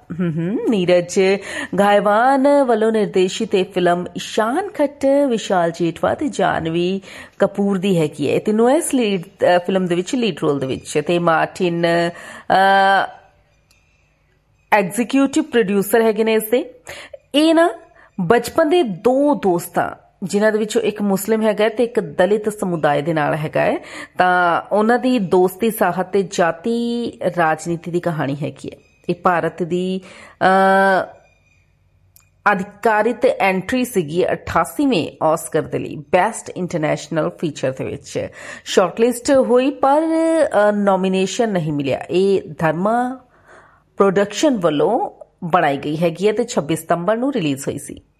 नीरज घायवान वालों निर्देशित ਇਹ ਫਿਲਮ ईशान खट्टर विशाल जेठवा ਤੇ ਜਾਨਵੀ ਕਪੂਰ ਦੀ ਹੈਗੀ ਹੈ। ਤਿੰਨੋਂ ਇਸ ਫਿਲਮ ਦੇ ਵਿੱਚ ਲੀਡ ਰੋਲ ਦੇ ਵਿੱਚ ਤੇ ਮਾਰਟਿਨ ਐਗਜ਼ੀਕਿਊਟਿਵ ਪ੍ਰੋਡਿਊਸਰ ਹੈਗੇ ਨੇ ਇਸ ਦੇ। ਇਹ ਨਾ ਬਚਪਨ ਦੇ ਦੋ ਦੋਸਤਾਂ ਜਿਨ੍ਹਾਂ ਦੇ ਵਿੱਚੋਂ ਇੱਕ ਮੁਸਲਿਮ ਹੈਗਾ ਤੇ ਇੱਕ ਦਲਿਤ ਸਮੁਦਾਇ ਦੇ ਨਾਲ ਹੈਗਾ ਹੈ, ਤਾਂ ਉਹਨਾਂ ਦੀ ਦੋਸਤੀ ਸਾਹਤ ਤੇ ਜਾਤੀ ਰਾਜਨੀਤੀ ਦੀ ਕਹਾਣੀ ਹੈਗੀ ਹੈ। ਇਹ ਭਾਰਤ ਦੀ ਅਧਿਕਾਰਿਤ ਐਂਟਰੀ ਸੀਗੀ 88ਵੇਂ ਆਸਕਰ ਦੇ ਲਈ ਬੈਸਟ ਇੰਟਰਨੈਸ਼ਨਲ ਫੀਚਰ ਦੇ ਵਿੱਚ ਸ਼ਾਰਟਲਿਸਟ ਹੋਈ, ਪਰ ਨੋਮੀਨੇਸ਼ਨ ਨਹੀਂ ਮਿਲਿਆ। ਇਹ ਧਰਮਾ ਪ੍ਰੋਡਕਸ਼ਨ ਵੱਲੋਂ ਬਣਾਈ ਗਈ ਹੈਗੀ ਹੈ ਤੇ 26 ਸਤੰਬਰ ਨੂੰ ਰਿਲੀਜ਼ ਹੋਈ ਸੀ।